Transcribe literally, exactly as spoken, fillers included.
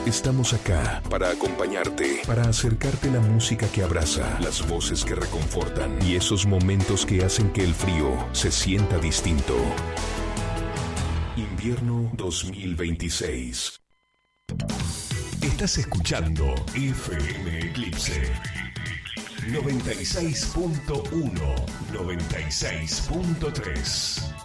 Estamos acá para acompañarte, para acercarte la música que abraza, las voces que reconfortan y esos momentos que hacen que el frío se sienta distinto. Invierno dos mil veintiséis. Estás escuchando F M Eclipse noventa y seis punto uno, noventa y seis punto tres.